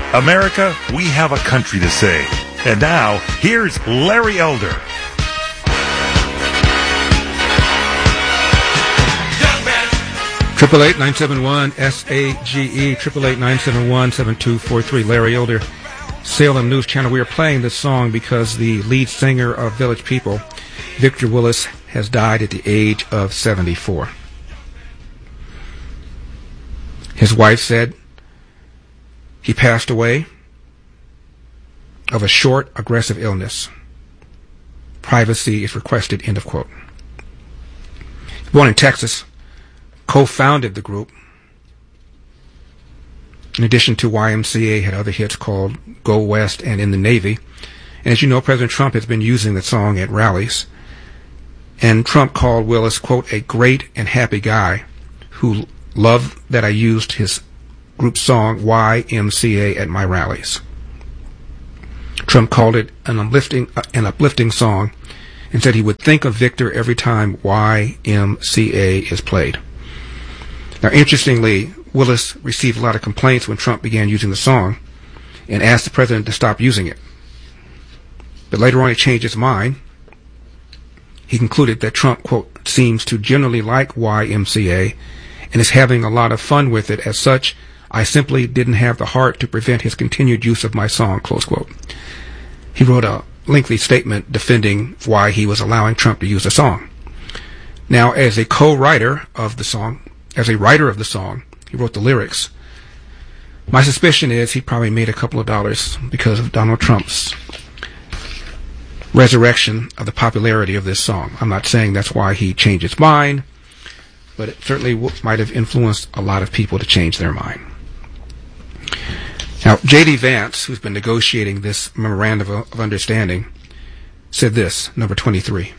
America, we have a country to save. And now, here's Larry Elder. Triple 8-971-SAGE, 888-971-7243. Larry Elder, Salem News Channel. We are playing this song because the lead singer of Village People, Victor Willis, has died at the age of 74. His wife said he passed away of a short, aggressive illness. Privacy is requested, end of quote. Born in Texas, co-founded the group. In addition to YMCA, had other hits called Go West and In the Navy. And as you know, President Trump has been using the song at rallies. And Trump called Willis, quote, a great and happy guy who loved that I used his group song YMCA at my rallies. Trump called it an uplifting song and said he would think of Victor every time YMCA is played. Now, interestingly, Willis received a lot of complaints when Trump began using the song and asked the president to stop using it. But later on, he changed his mind. He concluded that Trump, quote, seems to generally like YMCA and is having a lot of fun with it. As such, I simply didn't have the heart to prevent his continued use of my song, close quote. He wrote a lengthy statement defending why he was allowing Trump to use the song. Now, as a co-writer of the song, as a writer of the song, he wrote the lyrics. My suspicion is he probably made a couple of dollars because of Donald Trump's resurrection of the popularity of this song. I'm not saying that's why he changed his mind, but it certainly might have influenced a lot of people to change their mind. Now, J.D. Vance, who's been negotiating this memorandum of understanding, said this, number 23.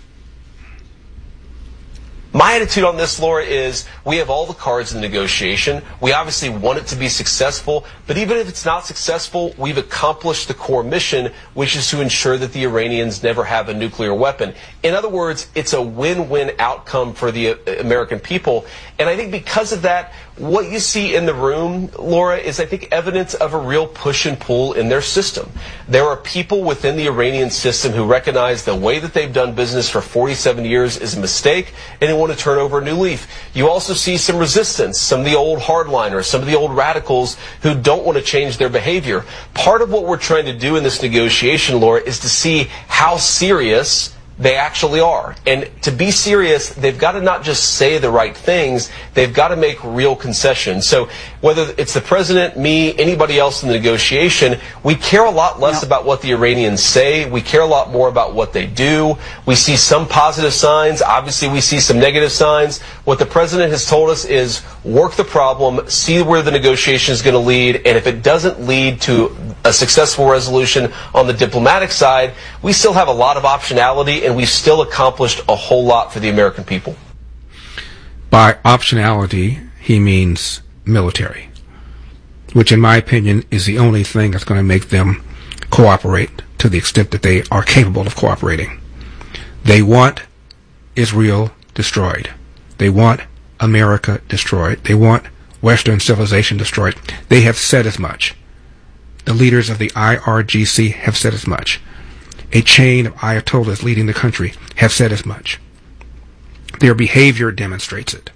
My attitude on this, Laura, is we have all the cards in the negotiation. We obviously want it to be successful, but even if it's not successful, we've accomplished the core mission, which is to ensure that the Iranians never have a nuclear weapon. In other words, it's a win-win outcome for the American people. And I think because of that, what you see in the room, Laura, is I think evidence of a real push and pull in their system. There are people within the Iranian system who recognize the way that they've done business for 47 years is a mistake, and they want to turn over a new leaf. You also see some resistance, some of the old hardliners, some of the old radicals who don't want to change their behavior. Part of what we're trying to do in this negotiation, Laura, is to see how serious they actually are. And to be serious, they've got to not just say the right things, they've got to make real concessions. So whether it's the president, me, anybody else in the negotiation, we care a lot less about what the Iranians say. We care a lot more about what they do. We see some positive signs. Obviously, we see some negative signs. What the president has told us is work the problem, see where the negotiation is going to lead, and if it doesn't lead to a successful resolution on the diplomatic side, we still have a lot of optionality, and we've still accomplished a whole lot for the American people. By optionality, he means military, which in my opinion is the only thing that's going to make them cooperate to the extent that they are capable of cooperating. They want Israel destroyed. They want America destroyed. They want Western civilization destroyed. They have said as much. The leaders of the IRGC have said as much. A chain of Ayatollahs leading the country have said as much. Their behavior demonstrates it.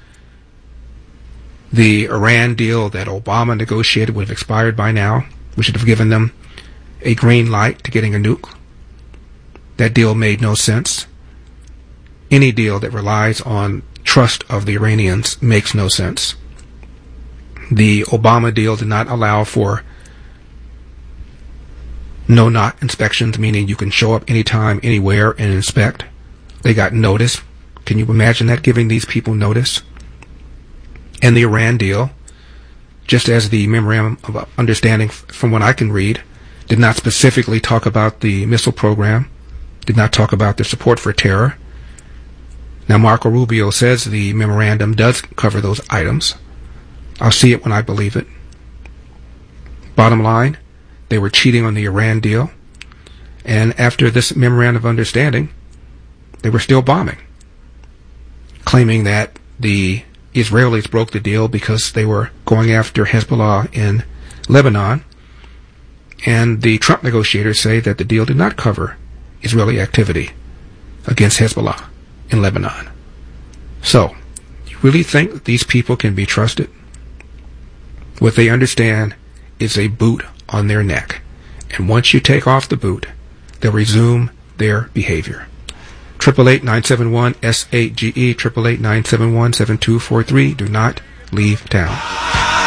The Iran deal that Obama negotiated would have expired by now. We should have given them a green light to getting a nuke. That deal made no sense. Any deal that relies on trust of the Iranians makes no sense. The Obama deal did not allow for no-knock inspections, meaning you can show up anytime, anywhere, and inspect. They got notice. Can you imagine that, giving these people notice? And the Iran deal, just as the memorandum of understanding, from what I can read, did not specifically talk about the missile program, did not talk about the support for terror. Now, Marco Rubio says the memorandum does cover those items. I'll see it when I believe it. Bottom line, they were cheating on the Iran deal, and after this memorandum of understanding, they were still bombing, claiming that the Israelis broke the deal because they were going after Hezbollah in Lebanon, And the Trump negotiators say that the deal did not cover Israeli activity against Hezbollah in Lebanon. So, you really think that these people can be trusted? What they understand is a boot on their neck. And once you take off the boot, they'll resume their behavior. 888-971-SAGE, 888-971-7243. Do not leave town.